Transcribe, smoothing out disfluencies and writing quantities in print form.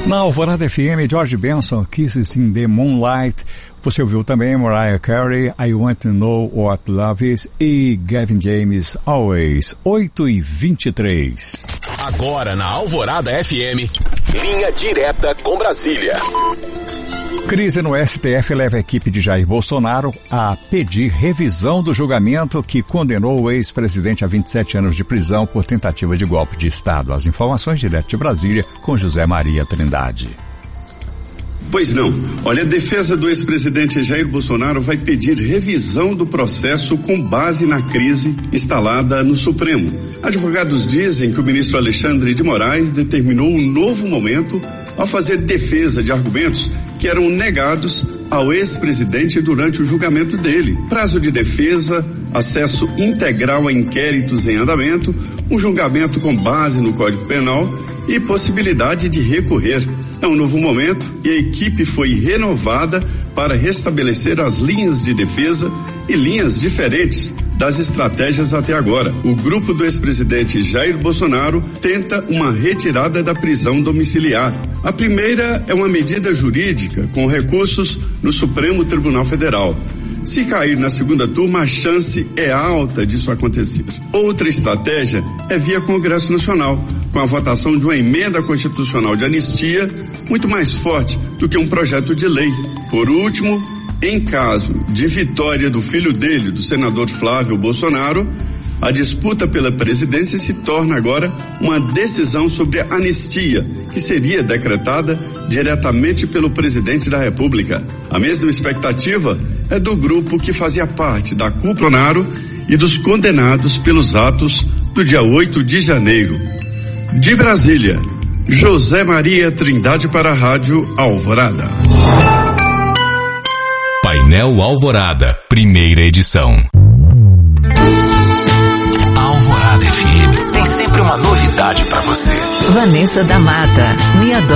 Na Alvorada FM, George Benson, Kisses in the Moonlight. Você ouviu também Mariah Carey, I Want to Know What Love Is, e Gavin James, Always. 8h23. Agora na Alvorada FM, linha direta com Brasília. Crise no STF leva a equipe de Jair Bolsonaro a pedir revisão do julgamento que condenou o ex-presidente a 27 anos de prisão por tentativa de golpe de Estado. As informações direto de Brasília com José Maria Trindade. Pois não. Olha, a defesa do ex-presidente Jair Bolsonaro vai pedir revisão do processo com base na crise instalada no Supremo. Advogados dizem que o ministro Alexandre de Moraes determinou um novo momento ao fazer defesa de argumentos que eram negados ao ex-presidente durante o julgamento dele. Prazo de defesa, acesso integral a inquéritos em andamento, um julgamento com base no Código Penal e possibilidade de recorrer. É um novo momento e a equipe foi renovada para restabelecer as linhas de defesa e linhas diferentes das estratégias até agora. O grupo do ex-presidente Jair Bolsonaro tenta uma retirada da prisão domiciliar. A primeira é uma medida jurídica com recursos no Supremo Tribunal Federal. Se cair na segunda turma, a chance é alta disso acontecer. Outra estratégia é via Congresso Nacional, com a votação de uma emenda constitucional de anistia muito mais forte do que um projeto de lei. Por último, em caso de vitória do filho dele, do senador Flávio Bolsonaro, a disputa pela presidência se torna agora uma decisão sobre a anistia, que seria decretada diretamente pelo presidente da República. A mesma expectativa é do grupo que fazia parte da cúpula Bolsonaro e dos condenados pelos atos do dia 8 de janeiro. De Brasília, José Maria Trindade para a Rádio Alvorada. Painel Alvorada, primeira edição. A Alvorada FM tem sempre uma novidade para você. Vanessa da Mata, me adora.